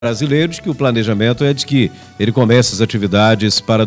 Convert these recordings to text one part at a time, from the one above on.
brasileiro de que o planejamento é de que ele comece as atividades para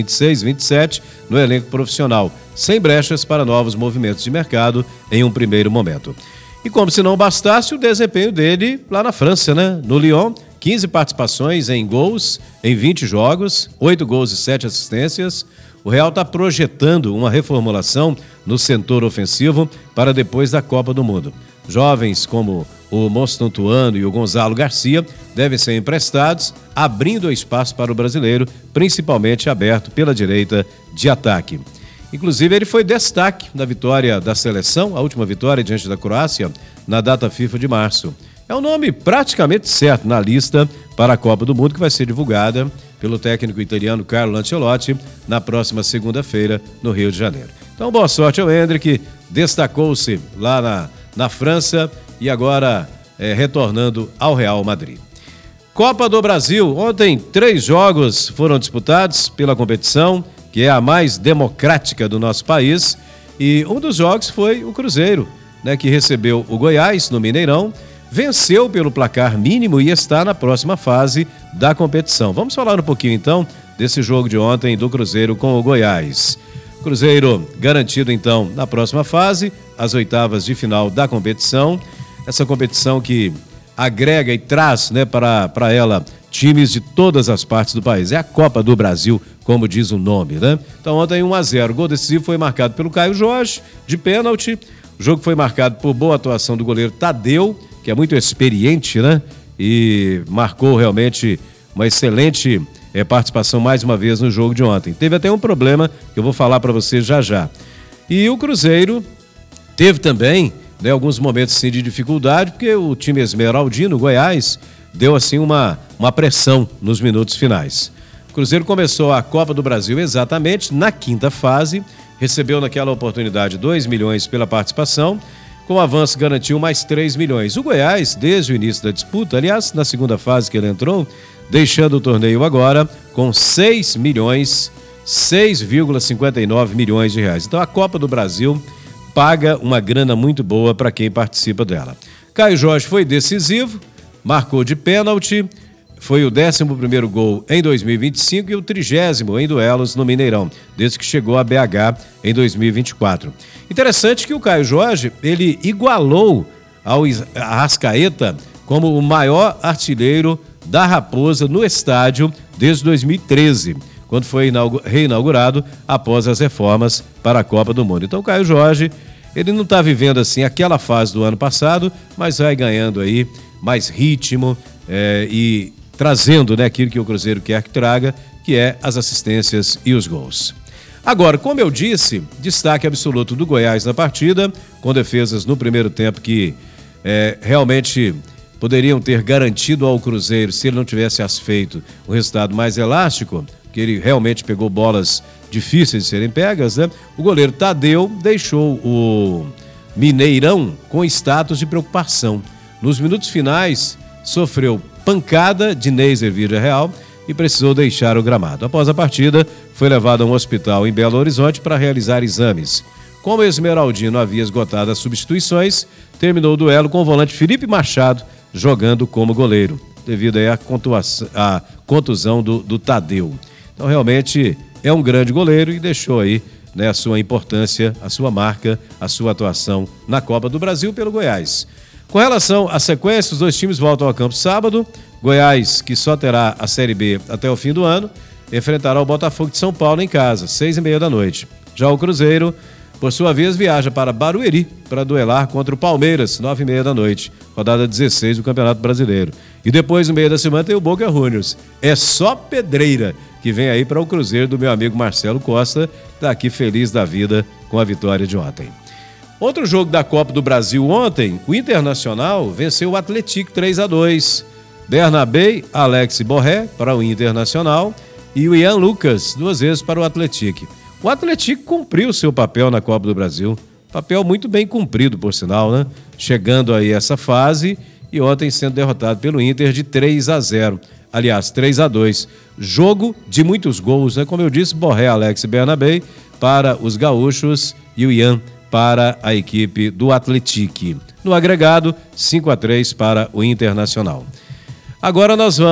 2026-27 no elenco profissional, sem brechas para novos movimentos de mercado em um primeiro momento. E como se não bastasse o desempenho dele lá na França, né? No Lyon, 15 participações em gols em 20 jogos, 8 gols e 7 assistências. O Real está projetando uma reformulação no setor ofensivo para depois da Copa do Mundo. Jovens como o Mostantuano e o Gonzalo Garcia devem ser emprestados, abrindo espaço para o brasileiro, principalmente aberto pela direita de ataque. Inclusive, ele foi destaque na vitória da seleção, a última vitória diante da Croácia, na data FIFA de março. É um nome praticamente certo na lista para a Copa do Mundo, que vai ser divulgada pelo técnico italiano Carlo Ancelotti na próxima segunda-feira, no Rio de Janeiro. Então, boa sorte ao Endrick, destacou-se lá na França e agora retornando ao Real Madrid. Copa do Brasil, ontem 3 jogos foram disputados pela competição, que é a mais democrática do nosso país, e um dos jogos foi o Cruzeiro, né, que recebeu o Goiás no Mineirão, venceu pelo placar mínimo e está na próxima fase da competição. Vamos falar um pouquinho então desse jogo de ontem do Cruzeiro com o Goiás. Cruzeiro garantido então na próxima fase, as oitavas de final da competição. Essa competição que agrega e traz, né, para ela times de todas as partes do país. É a Copa do Brasil, como diz o nome, né? Então ontem 1-0. O gol decisivo foi marcado pelo Caio Jorge, de pênalti. O jogo foi marcado por boa atuação do goleiro Tadeu, que é muito experiente, né? E marcou realmente uma excelente participação mais uma vez no jogo de ontem. Teve até um problema que eu vou falar para você já já. E o Cruzeiro teve também, né, alguns momentos sim, de dificuldade, porque o time esmeraldino, Goiás, deu assim uma pressão nos minutos finais. O Cruzeiro começou a Copa do Brasil exatamente na quinta fase, recebeu naquela oportunidade 2 milhões pela participação, com o avanço garantiu mais 3 milhões. O Goiás, desde o início da disputa, aliás, na segunda fase que ele entrou, deixando o torneio agora com 6,59 milhões de reais. Então a Copa do Brasil paga uma grana muito boa para quem participa dela. Caio Jorge foi decisivo, marcou de pênalti, foi o 11º gol em 2025 e o 30º em duelos no Mineirão, desde que chegou a BH em 2024. Interessante que o Caio Jorge, ele igualou ao Arrascaeta como o maior artilheiro da Raposa no estádio desde 2013, quando foi reinaugurado após as reformas para a Copa do Mundo. Então o Caio Jorge, ele não está vivendo assim aquela fase do ano passado, mas vai ganhando aí mais ritmo e trazendo, né, aquilo que o Cruzeiro quer que traga, que é as assistências e os gols. Agora, como eu disse, destaque absoluto do Goiás na partida, com defesas no primeiro tempo que realmente poderiam ter garantido ao Cruzeiro, se ele não tivesse feito um resultado mais elástico, que ele realmente pegou bolas difíceis de serem pegas, né? O goleiro Tadeu deixou o Mineirão com status de preocupação. Nos minutos finais, sofreu pancada de Neiser Vila Real e precisou deixar o gramado. Após a partida, foi levado a um hospital em Belo Horizonte para realizar exames. Como o esmeraldino havia esgotado as substituições, terminou o duelo com o volante Felipe Machado jogando como goleiro, devido aí à contusão do Tadeu. Então, realmente, é um grande goleiro e deixou aí, né, a sua importância, a sua marca, a sua atuação na Copa do Brasil pelo Goiás. Com relação à sequência, os dois times voltam ao campo sábado. Goiás, que só terá a Série B até o fim do ano, enfrentará o Botafogo de São Paulo em casa, 6h30 da noite. Já o Cruzeiro, por sua vez, viaja para Barueri para duelar contra o Palmeiras, 9h30 da noite, rodada 16 do Campeonato Brasileiro. E depois, no meio da semana, tem o Boca Juniors. É só pedreira que vem aí para o Cruzeiro do meu amigo Marcelo Costa, que está aqui feliz da vida com a vitória de ontem. Outro jogo da Copa do Brasil ontem, o Internacional venceu o Atlético 3-2. Bernabé, Alex Borré para o Internacional e o Ian Lucas 2 vezes para o Atlético. O Atlético cumpriu seu papel na Copa do Brasil, papel muito bem cumprido, por sinal, né? Chegando aí essa fase e ontem sendo derrotado pelo Inter de 3-0. Aliás, 3-2. Jogo de muitos gols, né? Como eu disse, Borré, Alex e Bernabé para os gaúchos e o Ian para a equipe do Atlético. No agregado, 5-3 para o Internacional. Agora nós vamos